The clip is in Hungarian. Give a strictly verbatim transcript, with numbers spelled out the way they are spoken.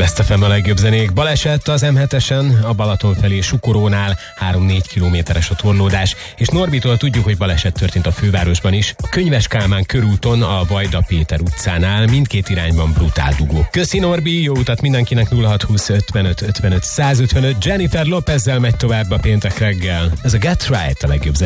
Best ef em a legjobb zenék. Baleset az em hetesen, a Balaton felé Sukorónál, három-négy kilométeres a torlódás, és Norbitól tudjuk, hogy baleset történt a fővárosban is. A Könyves Kálmán körúton, a Vajda Péter utcánál mindkét irányban brutál dugó. Köszi Norbi, jó utat mindenkinek. Nulla hat húsz ötvenöt ötvenöt százötvenöt. Jennifer Lopezzel megy tovább a péntek reggel. Ez a Get Right a legjobb zenék.